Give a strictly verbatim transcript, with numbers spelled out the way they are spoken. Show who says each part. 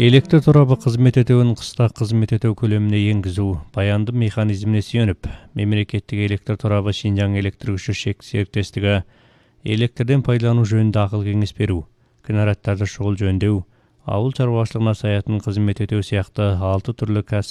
Speaker 1: Электр торабы кызмет этүүнүн кыска кызмет этүү көлөмүнө энгизүү баяндын механизмине сүйөнүп, мемлекеттик электр торабы Шинжаң электр күчү сериктестиги электрден пайдалануу жөнүндө акыл кеңеш берүү, кынааттарды шұғыл жөндөүү, ауыл чарбашылыгына саятын кызмет этүү сыяктуу алты түрлүү кәсип